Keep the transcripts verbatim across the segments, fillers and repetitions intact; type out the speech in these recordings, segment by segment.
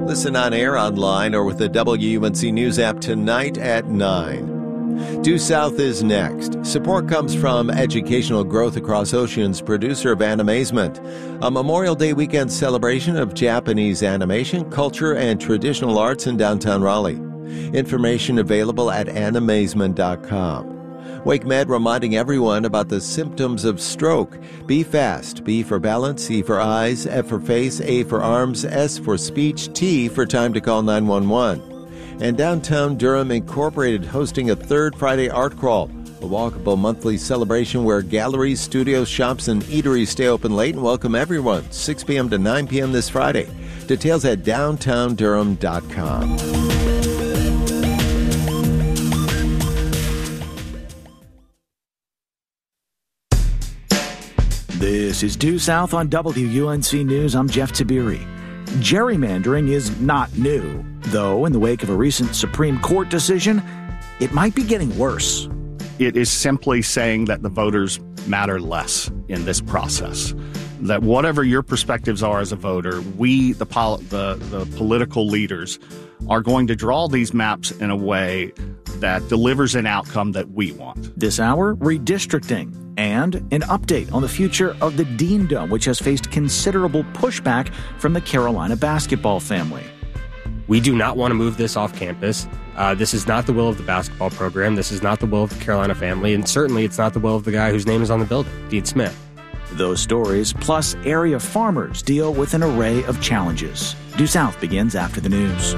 Listen on air, online, or with the W U N C News app tonight at nine. Due South is next. Support comes from Educational Growth Across Oceans, producer of Animazement, a Memorial Day weekend celebration of Japanese animation, culture, and traditional arts in downtown Raleigh. Information available at animazement dot com. WakeMed reminding everyone about the symptoms of stroke. Be fast. B for balance, C for eyes, F for face, A for arms, S for speech, T for time to call nine one one. And Downtown Durham Incorporated hosting a third Friday art crawl, a walkable monthly celebration where galleries, studios, shops, and eateries stay open late and welcome everyone, six p.m. to nine p.m. this Friday. Details at downtown durham dot com. This is Due South on W U N C News. I'm Jeff Tabiri. Gerrymandering is not new, though in the wake of a recent Supreme Court decision, it might be getting worse. It is simply saying that the voters matter less in this process. That whatever your perspectives are as a voter, we, the, pol- the, the political leaders, are going to draw these maps in a way that delivers an outcome that we want. This hour, redistricting and an update on the future of the Dean Dome, which has faced considerable pushback from the Carolina basketball family. We do not want to move this off campus. Uh, this is not the will of the basketball program. This is not the will of the Carolina family. And certainly it's not the will of the guy whose name is on the building, Dean Smith. Those stories, plus area farmers, deal with an array of challenges. Due South begins after the news.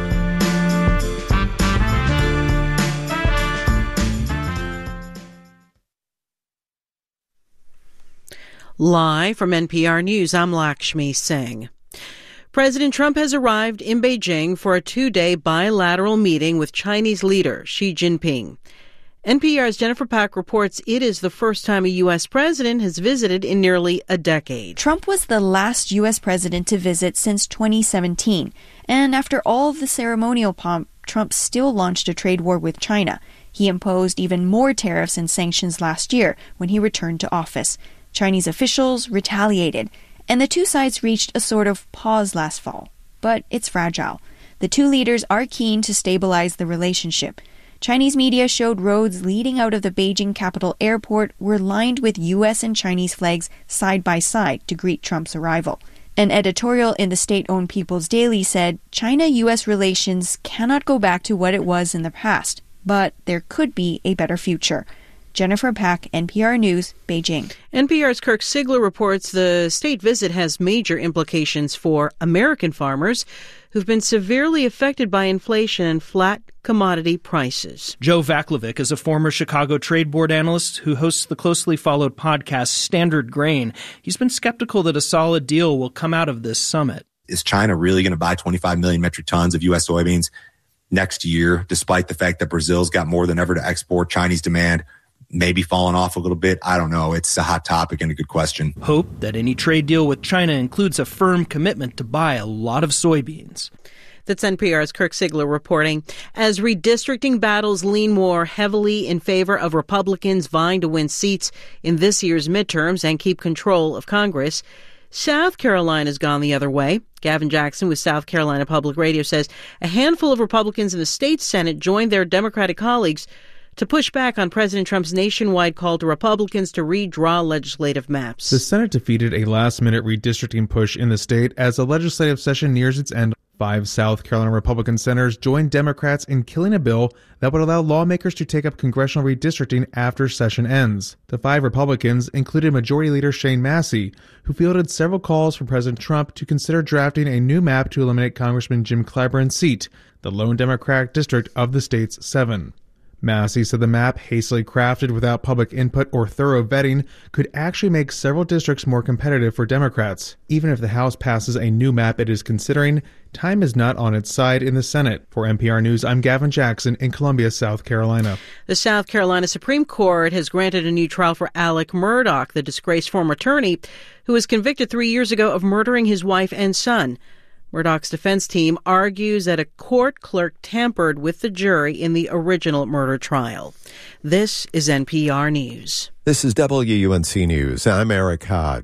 Live from N P R News, I'm Lakshmi Singh. President Trump has arrived in Beijing for a two-day bilateral meeting with Chinese leader Xi Jinping. N P R's Jennifer Pack reports it is the first time a U S president has visited in nearly a decade. Trump was the last U S president to visit since twenty seventeen. And after all of the ceremonial pomp, Trump still launched a trade war with China. He imposed even more tariffs and sanctions last year when he returned to office. Chinese officials retaliated, and the two sides reached a sort of pause last fall. But it's fragile. The two leaders are keen to stabilize the relationship. Chinese media showed roads leading out of the Beijing Capital Airport were lined with U S and Chinese flags side by side to greet Trump's arrival. An editorial in the state-owned People's Daily said China-U S relations cannot go back to what it was in the past, but there could be a better future. Jennifer Pack, N P R News, Beijing. N P R's Kirk Sigler reports the state visit has major implications for American farmers who've been severely affected by inflation and flat commodity prices. Joe Vaclavic is a former Chicago Trade Board analyst who hosts the closely followed podcast Standard Grain. He's been skeptical that a solid deal will come out of this summit. Is China really going to buy twenty-five million metric tons of U S soybeans next year, despite the fact that Brazil's got more than ever to export? Chinese demand maybe falling off a little bit. I don't know. It's a hot topic and a good question. Hope that any trade deal with China includes a firm commitment to buy a lot of soybeans. That's N P R's Kirk Sigler reporting. As redistricting battles lean more heavily in favor of Republicans vying to win seats in this year's midterms and keep control of Congress, South Carolina's gone the other way. Gavin Jackson with South Carolina Public Radio says a handful of Republicans in the state Senate joined their Democratic colleagues to push back on President Trump's nationwide call to Republicans to redraw legislative maps. The Senate defeated a last-minute redistricting push in the state as the legislative session nears its end. Five South Carolina Republican senators joined Democrats in killing a bill that would allow lawmakers to take up congressional redistricting after session ends. The five Republicans included Majority Leader Shane Massey, who fielded several calls for President Trump to consider drafting a new map to eliminate Congressman Jim Clyburn's seat, the lone Democratic district of the state's seven. Massey said the map, hastily crafted without public input or thorough vetting, could actually make several districts more competitive for Democrats. Even if the House passes a new map it is considering, time is not on its side in the Senate. For N P R News, I'm Gavin Jackson in Columbia, South Carolina. The South Carolina Supreme Court has granted a new trial for Alec Murdaugh, the disgraced former attorney who was convicted three years ago of murdering his wife and son. Murdaugh's defense team argues that a court clerk tampered with the jury in the original murder trial. This is N P R News. This is W U N C News. I'm Eric Hodge.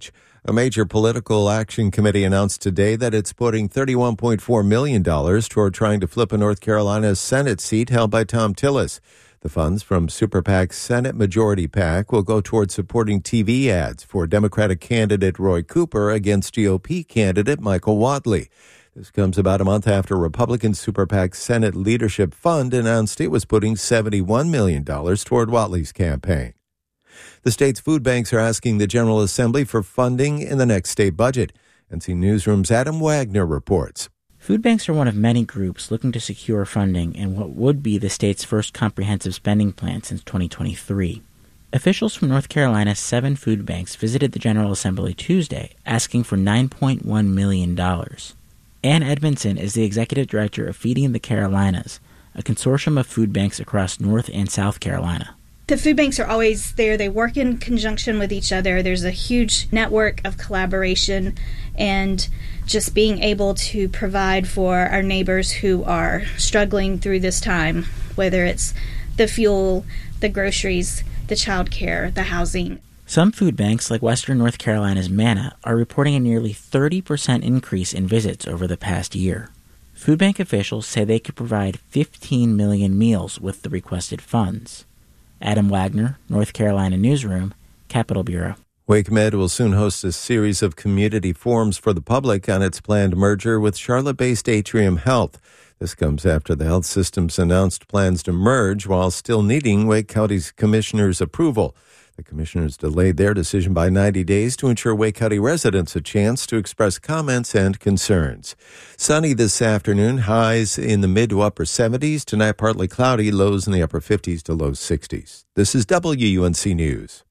A major political action committee announced today that it's putting thirty-one point four million dollars toward trying to flip a North Carolina Senate seat held by Thom Tillis. The funds from Super PAC's Senate Majority PAC will go toward supporting T V ads for Democratic candidate Roy Cooper against G O P candidate Michael Whatley. This comes about a month after Republican Super PAC's Senate Leadership Fund announced it was putting seventy-one million dollars toward Whatley's campaign. The state's food banks are asking the General Assembly for funding in the next state budget. N C Newsroom's Adam Wagner reports. Food banks are one of many groups looking to secure funding in what would be the state's first comprehensive spending plan since twenty twenty-three. Officials from North Carolina's seven food banks visited the General Assembly Tuesday, asking for nine point one million dollars. Ann Edmondson is the executive director of Feeding the Carolinas, a consortium of food banks across North and South Carolina. The food banks are always there. They work in conjunction with each other. There's a huge network of collaboration and just being able to provide for our neighbors who are struggling through this time, whether it's the fuel, the groceries, the child care, the housing. Some food banks, like Western North Carolina's Manna, are reporting a nearly thirty percent increase in visits over the past year. Food bank officials say they could provide fifteen million meals with the requested funds. Adam Wagner, North Carolina Newsroom, Capitol Bureau. WakeMed will soon host a series of community forums for the public on its planned merger with Charlotte-based Atrium Health. This comes after the health systems announced plans to merge while still needing Wake County's commissioner's approval. The commissioners delayed their decision by ninety days to ensure Wake County residents a chance to express comments and concerns. Sunny this afternoon, highs in the mid to upper seventies. Tonight, partly cloudy, lows in the upper fifties to low sixties. This is W U N C News.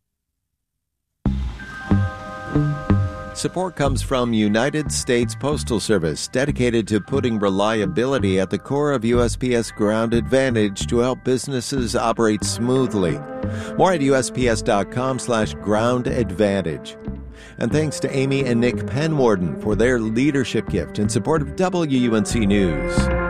Support comes from United States Postal Service, dedicated to putting reliability at the core of U S P S Ground Advantage to help businesses operate smoothly. More at USPS.com slash Ground Advantage. And thanks to Amy and Nick Penwarden for their leadership gift in support of W U N C News.